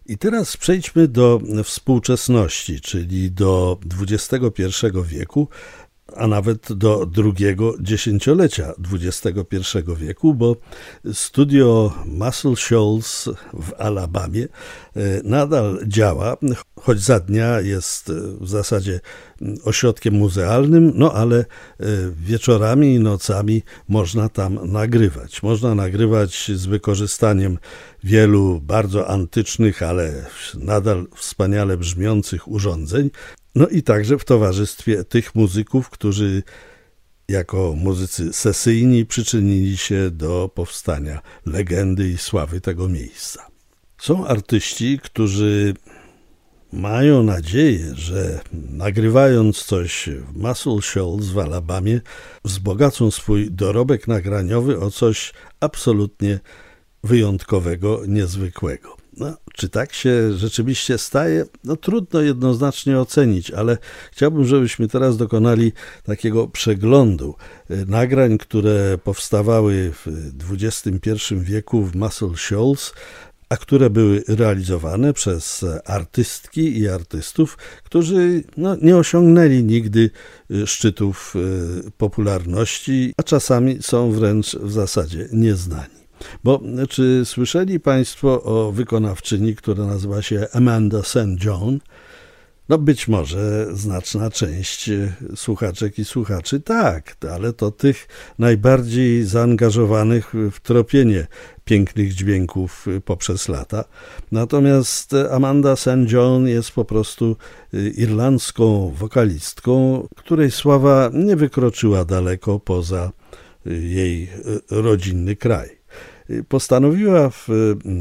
I teraz przejdźmy do współczesności, czyli do XXI wieku, a nawet do drugiego dziesięciolecia XXI wieku, bo studio Muscle Shoals w Alabamie nadal działa, choć za dnia jest w zasadzie ośrodkiem muzealnym, no ale wieczorami i nocami można tam nagrywać. Można nagrywać z wykorzystaniem wielu bardzo antycznych, ale nadal wspaniale brzmiących urządzeń, no i także w towarzystwie tych muzyków, którzy jako muzycy sesyjni przyczynili się do powstania legendy i sławy tego miejsca. Są artyści, którzy mają nadzieję, że nagrywając coś w Muscle Shoals w Alabamie wzbogacą swój dorobek nagraniowy o coś absolutnie wyjątkowego, niezwykłego. No, czy tak się rzeczywiście staje? No trudno jednoznacznie ocenić, ale chciałbym, żebyśmy teraz dokonali takiego przeglądu nagrań, które powstawały w XXI wieku w Muscle Shoals, a które były realizowane przez artystki i artystów, którzy nie osiągnęli nigdy szczytów popularności, a czasami są wręcz w zasadzie nieznani. Bo czy słyszeli Państwo o wykonawczyni, która nazywa się Amanda St. John? No być może znaczna część słuchaczek i słuchaczy tak, ale to tych najbardziej zaangażowanych w tropienie pięknych dźwięków poprzez lata. Natomiast Amanda St. John jest po prostu irlandzką wokalistką, której sława nie wykroczyła daleko poza jej rodzinny kraj. Postanowiła w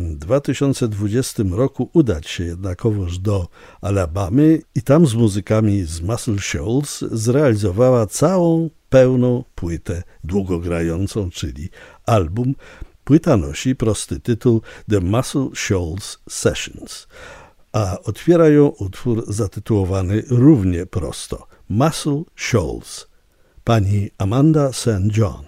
2020 roku udać się jednakowoż do Alabamy i tam z muzykami z Muscle Shoals zrealizowała całą pełną płytę długogrającą, czyli album. Płyta nosi prosty tytuł The Muscle Shoals Sessions, a otwiera ją utwór zatytułowany równie prosto Muscle Shoals, pani Amanda St. John.